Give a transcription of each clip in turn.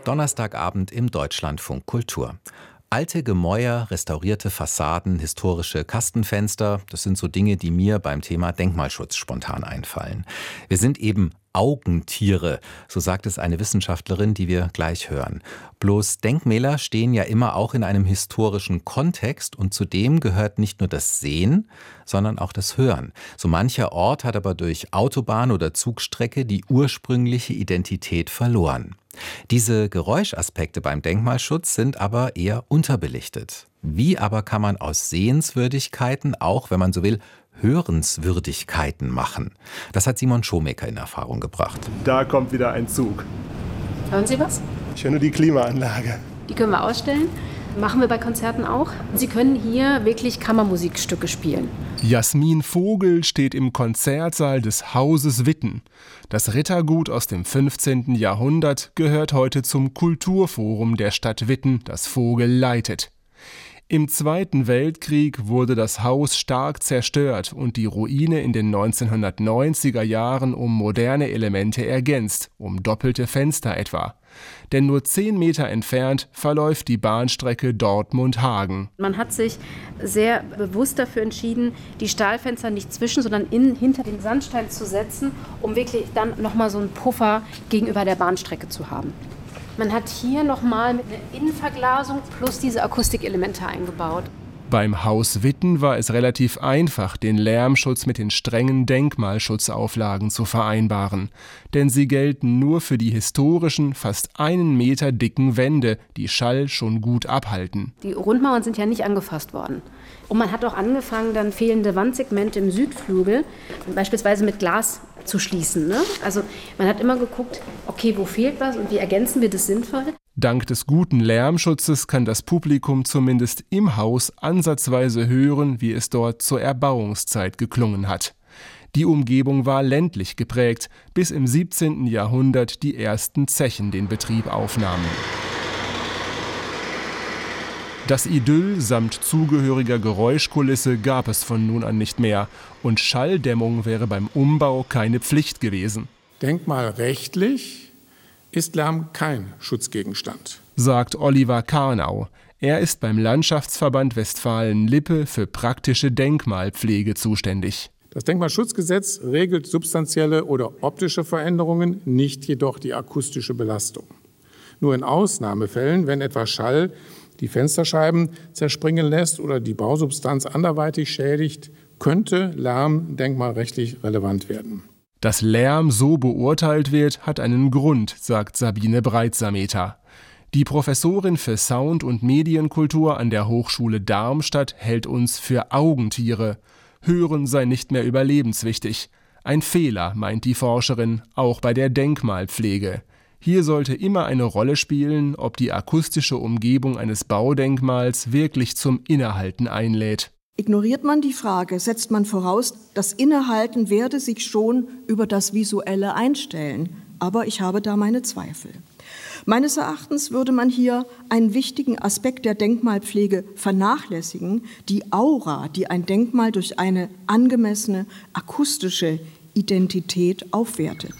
Donnerstagabend im Deutschlandfunk Kultur. Alte Gemäuer, restaurierte Fassaden, historische Kastenfenster, das sind so Dinge, die mir beim Thema Denkmalschutz spontan einfallen. Wir sind eben Augentiere, so sagt es eine Wissenschaftlerin, die wir gleich hören. Bloß Denkmäler stehen ja immer auch in einem historischen Kontext und zudem gehört nicht nur das Sehen, sondern auch das Hören. So mancher Ort hat aber durch Autobahn oder Zugstrecke die ursprüngliche Identität verloren. Diese Geräuschaspekte beim Denkmalschutz sind aber eher unterbelichtet. Wie aber kann man aus Sehenswürdigkeiten auch, wenn man so will, Hörenswürdigkeiten machen? Das hat Simon Schomecker in Erfahrung gebracht. Da kommt wieder ein Zug. Hören Sie was? Ich höre nur die Klimaanlage. Die können wir ausstellen. Machen wir bei Konzerten auch. Sie können hier wirklich Kammermusikstücke spielen. Jasmin Vogel steht im Konzertsaal des Hauses Witten. Das Rittergut aus dem 15. Jahrhundert gehört heute zum Kulturforum der Stadt Witten, das Vogel leitet. Im Zweiten Weltkrieg wurde das Haus stark zerstört und die Ruine in den 1990er Jahren um moderne Elemente ergänzt, um doppelte Fenster etwa. Denn nur 10 Meter entfernt verläuft die Bahnstrecke Dortmund-Hagen. Man hat sich sehr bewusst dafür entschieden, die Stahlfenster nicht zwischen, sondern hinter den Sandstein zu setzen, um wirklich dann nochmal so einen Puffer gegenüber der Bahnstrecke zu haben. Man hat hier nochmal eine Innenverglasung plus diese Akustikelemente eingebaut. Beim Haus Witten war es relativ einfach, den Lärmschutz mit den strengen Denkmalschutzauflagen zu vereinbaren. Denn sie gelten nur für die historischen, fast 1 Meter dicken Wände, die Schall schon gut abhalten. Die Rundmauern sind ja nicht angefasst worden. Und man hat auch angefangen, dann fehlende Wandsegmente im Südflügel, beispielsweise mit Glas zu schließen. Ne? Also man hat immer geguckt, okay, wo fehlt was und wie ergänzen wir das sinnvoll? Dank des guten Lärmschutzes kann das Publikum zumindest im Haus ansatzweise hören, wie es dort zur Erbauungszeit geklungen hat. Die Umgebung war ländlich geprägt, bis im 17. Jahrhundert die ersten Zechen den Betrieb aufnahmen. Das Idyll samt zugehöriger Geräuschkulisse gab es von nun an nicht mehr und Schalldämmung wäre beim Umbau keine Pflicht gewesen. Denkmalrechtlich ist Lärm kein Schutzgegenstand, sagt Oliver Karnau. Er ist beim Landschaftsverband Westfalen-Lippe für praktische Denkmalpflege zuständig. Das Denkmalschutzgesetz regelt substanzielle oder optische Veränderungen, nicht jedoch die akustische Belastung. Nur in Ausnahmefällen, wenn etwa Schall die Fensterscheiben zerspringen lässt oder die Bausubstanz anderweitig schädigt, könnte Lärm denkmalrechtlich relevant werden. Dass Lärm so beurteilt wird, hat einen Grund, sagt Sabine Breitsameter. Die Professorin für Sound- und Medienkultur an der Hochschule Darmstadt hält uns für Augentiere. Hören sei nicht mehr überlebenswichtig. Ein Fehler, meint die Forscherin, auch bei der Denkmalpflege. Hier sollte immer eine Rolle spielen, ob die akustische Umgebung eines Baudenkmals wirklich zum Innehalten einlädt. Ignoriert man die Frage, setzt man voraus, das Innehalten werde sich schon über das Visuelle einstellen. Aber ich habe da meine Zweifel. Meines Erachtens würde man hier einen wichtigen Aspekt der Denkmalpflege vernachlässigen, die Aura, die ein Denkmal durch eine angemessene akustische Identität aufwertet.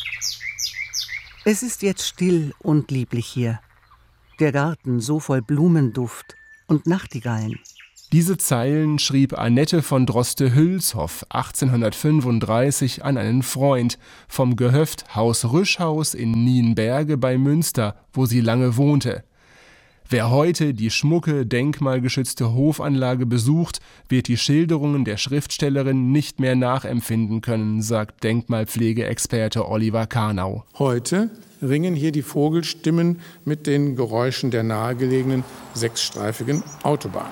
Es ist jetzt still und lieblich hier. Der Garten so voll Blumenduft und Nachtigallen. Diese Zeilen schrieb Annette von Droste-Hülshoff 1835 an einen Freund vom Gehöft Haus Rüschhaus in Nienberge bei Münster, wo sie lange wohnte. Wer heute die schmucke, denkmalgeschützte Hofanlage besucht, wird die Schilderungen der Schriftstellerin nicht mehr nachempfinden können, sagt Denkmalpflegeexperte Oliver Karnau. Heute ringen hier die Vogelstimmen mit den Geräuschen der nahegelegenen 6-streifigen Autobahn.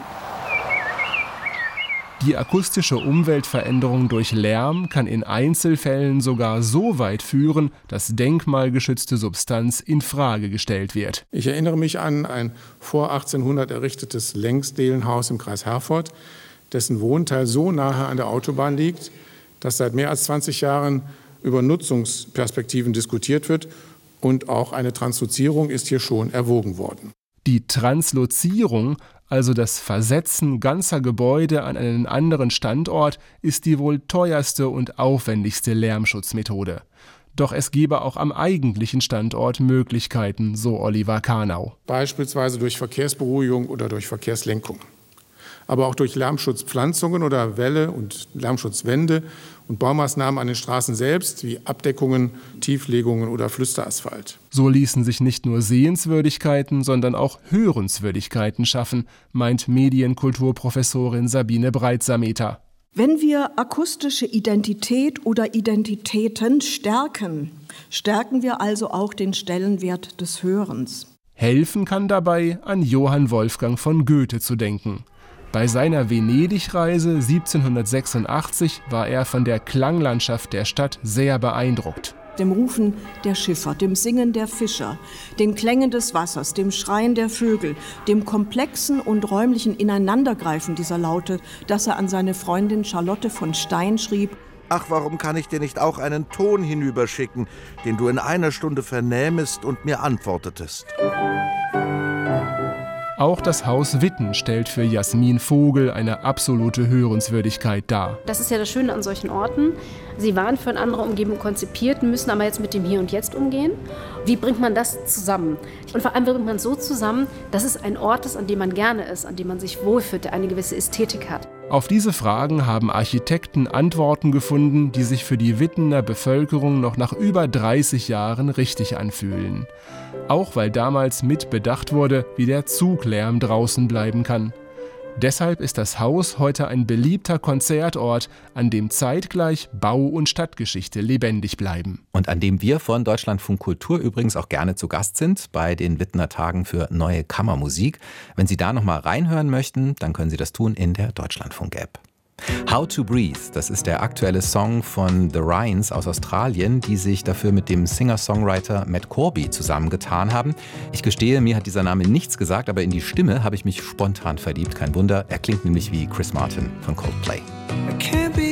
Die akustische Umweltveränderung durch Lärm kann in Einzelfällen sogar so weit führen, dass denkmalgeschützte Substanz in Frage gestellt wird. Ich erinnere mich an ein vor 1800 errichtetes Längsdelenhaus im Kreis Herford, dessen Wohnteil so nahe an der Autobahn liegt, dass seit mehr als 20 Jahren über Nutzungsperspektiven diskutiert wird und auch eine Translozierung ist hier schon erwogen worden. Die Translozierung, also das Versetzen ganzer Gebäude an einen anderen Standort, ist die wohl teuerste und aufwendigste Lärmschutzmethode. Doch es gebe auch am eigentlichen Standort Möglichkeiten, so Oliver Karnau. Beispielsweise durch Verkehrsberuhigung oder durch Verkehrslenkung. Aber auch durch Lärmschutzpflanzungen oder Wälle und Lärmschutzwände und Baumaßnahmen an den Straßen selbst, wie Abdeckungen, Tieflegungen oder Flüsterasphalt. So ließen sich nicht nur Sehenswürdigkeiten, sondern auch Hörenswürdigkeiten schaffen, meint Medienkulturprofessorin Sabine Breitsameter. Wenn wir akustische Identität oder Identitäten stärken, stärken wir also auch den Stellenwert des Hörens. Helfen kann dabei, an Johann Wolfgang von Goethe zu denken. Bei seiner Venedig-Reise 1786 war er von der Klanglandschaft der Stadt sehr beeindruckt. Dem Rufen der Schiffer, dem Singen der Fischer, den Klängen des Wassers, dem Schreien der Vögel, dem komplexen und räumlichen Ineinandergreifen dieser Laute, dass er an seine Freundin Charlotte von Stein schrieb: Ach, warum kann ich dir nicht auch einen Ton hinüberschicken, den du in einer Stunde vernähmest und mir antwortetest? Auch das Haus Witten stellt für Jasmin Vogel eine absolute Hörenswürdigkeit dar. Das ist ja das Schöne an solchen Orten. Sie waren für eine andere Umgebung konzipiert, müssen aber jetzt mit dem Hier und Jetzt umgehen. Wie bringt man das zusammen? Und vor allem bringt man es so zusammen, dass es ein Ort ist, an dem man gerne ist, an dem man sich wohlfühlt, der eine gewisse Ästhetik hat. Auf diese Fragen haben Architekten Antworten gefunden, die sich für die Wittener Bevölkerung noch nach über 30 Jahren richtig anfühlen. Auch weil damals mit bedacht wurde, wie der Zuglärm draußen bleiben kann. Deshalb ist das Haus heute ein beliebter Konzertort, an dem zeitgleich Bau- und Stadtgeschichte lebendig bleiben. Und an dem wir von Deutschlandfunk Kultur übrigens auch gerne zu Gast sind, bei den Wittener Tagen für neue Kammermusik. Wenn Sie da noch mal reinhören möchten, dann können Sie das tun in der Deutschlandfunk-App. How to Breathe, das ist der aktuelle Song von The Ryans aus Australien, die sich dafür mit dem Singer-Songwriter Matt Corby zusammengetan haben. Ich gestehe, mir hat dieser Name nichts gesagt, aber in die Stimme habe ich mich spontan verliebt. Kein Wunder, er klingt nämlich wie Chris Martin von Coldplay.